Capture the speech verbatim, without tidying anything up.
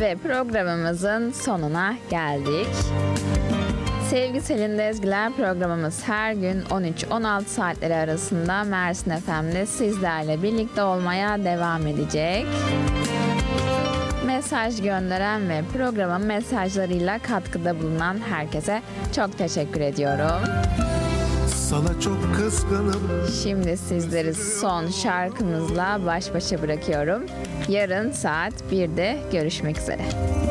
Ve programımızın sonuna geldik. Sevgili Selin Ezgiler programımız her gün on üç on altı saatleri arasında Mersin F M'de sizlerle birlikte olmaya devam edecek. Mesaj gönderen ve programa mesajlarıyla katkıda bulunan herkese çok teşekkür ediyorum. Sana çok kızgınım. Şimdi sizleri son şarkımızla baş başa bırakıyorum. Yarın saat birde görüşmek üzere.